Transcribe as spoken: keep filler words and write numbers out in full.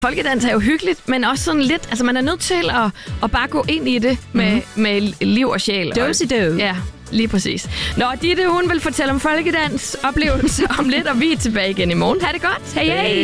Folkedans er jo hyggeligt, men også sådan lidt... Altså, man er nødt til at, at bare gå ind i det med, mm. med liv og sjæl. Dosi-do. Ja, lige præcis. Nå, Ditte, hun vil fortælle om folkedans oplevelser om lidt, og vi er tilbage igen i morgen. Ha' det godt. Hej, hej.